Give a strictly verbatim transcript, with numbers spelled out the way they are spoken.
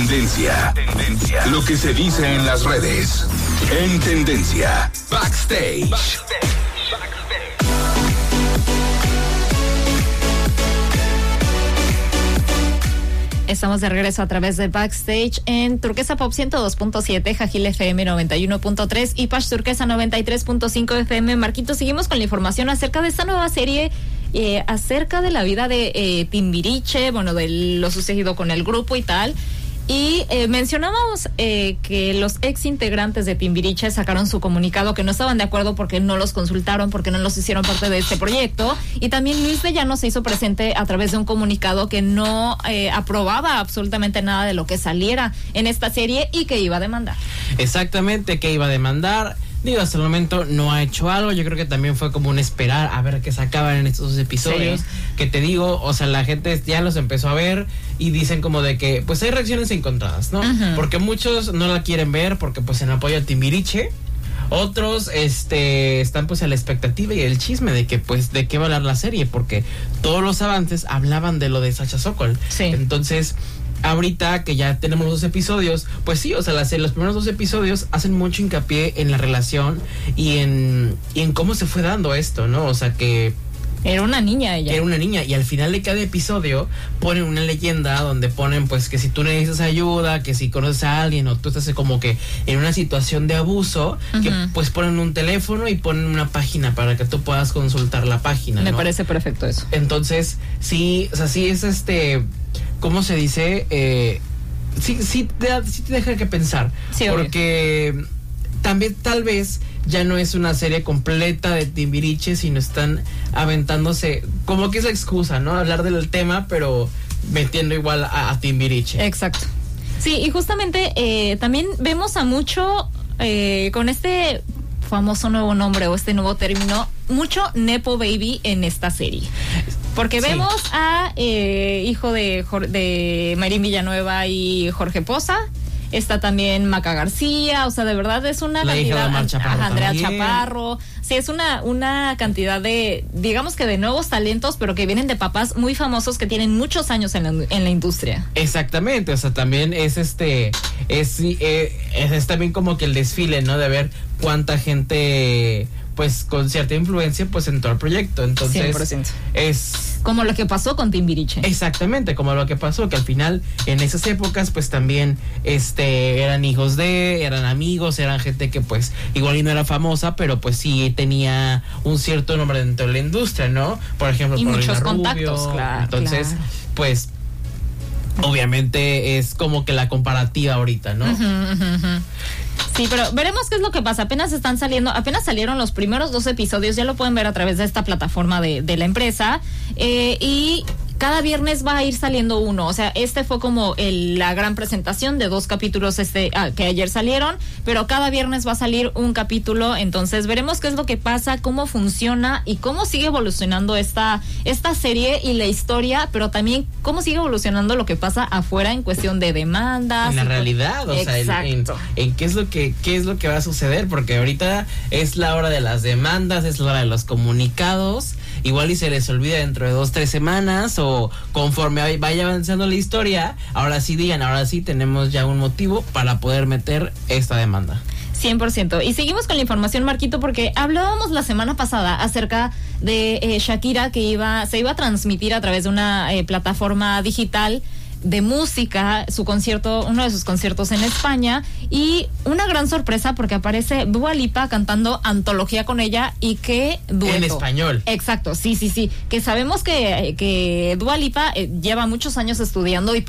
Tendencia. Tendencia. Lo que se dice en las redes. En Tendencia. Backstage. Backstage. Estamos de regreso a través de Backstage en Turquesa Pop ciento dos punto siete, Jajil F M noventa y uno punto tres y Pash Turquesa noventa y tres punto cinco F M. Marquito, seguimos con la información acerca de esta nueva serie, eh, acerca de la vida de eh, Timbiriche, bueno, de lo sucedido con el grupo y tal. Y eh, mencionábamos eh, que los ex integrantes de Timbiriche sacaron su comunicado que no estaban de acuerdo porque no los consultaron, porque no los hicieron parte de este proyecto. Y también Luis de Llano se hizo presente a través de un comunicado que no eh, aprobaba absolutamente nada de lo que saliera en esta serie y que iba a demandar. Exactamente, que iba a demandar. Digo, hasta el momento no ha hecho algo. Yo creo que también fue como un esperar a ver qué sacaban en estos episodios. Sí. Que te digo, o sea, la gente ya los empezó a ver y dicen como de que, pues hay reacciones encontradas, ¿no? Uh-huh. Porque muchos no la quieren ver porque pues en apoyo a Timbiriche. Otros, este, están pues a la expectativa y el chisme de que pues de qué va a hablar la serie, porque todos los avances hablaban de lo de Sacha Sokol. Sí. Entonces, ahorita que ya tenemos los dos episodios, pues sí, o sea, las, los primeros dos episodios hacen mucho hincapié en la relación y en, y en cómo se fue dando esto, ¿no? O sea, que era una niña ella. Era una niña y al final de cada episodio ponen una leyenda donde ponen pues que si tú necesitas ayuda, que si conoces a alguien o tú estás como que en una situación de abuso, uh-huh. que pues ponen un teléfono y ponen una página para que tú puedas consultar la página, Me ¿no? parece perfecto eso. Entonces, sí, o sea, sí es este, ¿cómo se dice? Eh, sí, sí te, sí te deja que pensar. Sí, porque obvio. También tal vez ya no es una serie completa de Timbiriche, sino están aventándose, como que es la excusa, ¿no? Hablar del tema, pero metiendo igual a, a Timbiriche. Exacto. Sí, y justamente eh, también vemos a mucho, eh, con este famoso nuevo nombre o este nuevo término, mucho Nepo Baby en esta serie. Porque vemos sí. a eh, hijo de, de Mayrín Villanueva y Jorge Poza. Está también Maca García, o sea, de verdad es una la cantidad, hija de Chaparro, Andrea también. Chaparro, sí, es una, una cantidad de, digamos que de nuevos talentos, pero que vienen de papás muy famosos que tienen muchos años en la, en la industria. Exactamente, o sea, también es este, es, eh, es, es también como que el desfile, ¿no? De ver cuánta gente, pues, con cierta influencia, pues, entró al proyecto, entonces, cien por ciento. Es como lo que pasó con Timbiriche. Exactamente, como lo que pasó, que al final, en esas épocas, pues también este eran hijos de, eran amigos, eran gente que pues igual y no era famosa, pero pues sí tenía un cierto nombre dentro de la industria, ¿no? Por ejemplo, y Paulina muchos Rubio, contactos, claro. Entonces, claro. pues, obviamente es como que la comparativa ahorita, ¿no? Uh-huh, uh-huh, uh-huh. Sí, pero veremos qué es lo que pasa. Apenas están saliendo, apenas salieron los primeros dos episodios, ya lo pueden ver a través de esta plataforma de, de la empresa. Eh, y cada viernes va a ir saliendo uno. O sea, este fue como el, la gran presentación de dos capítulos este ah, que ayer salieron, pero cada viernes va a salir un capítulo. Entonces veremos qué es lo que pasa, cómo funciona y cómo sigue evolucionando esta, esta serie y la historia, pero también cómo sigue evolucionando lo que pasa afuera en cuestión de demandas. En la realidad, o Exacto. sea, en, en, en qué es lo que qué es lo que va a suceder, porque ahorita es la hora de las demandas, es la hora de los comunicados. Igual y se les olvida dentro de dos, tres semanas o conforme vaya avanzando la historia, ahora sí digan, ahora sí tenemos ya un motivo para poder meter esta demanda. cien por ciento. Y seguimos con la información, Marquito, porque hablábamos la semana pasada acerca de eh, Shakira, que iba se iba a transmitir a través de una eh, plataforma digital de música, su concierto, uno de sus conciertos en España, y una gran sorpresa porque aparece Dua Lipa cantando Antología con ella, y qué dueto. En español. Exacto, sí, sí, sí, que sabemos que, que Dua Lipa eh, lleva muchos años estudiando y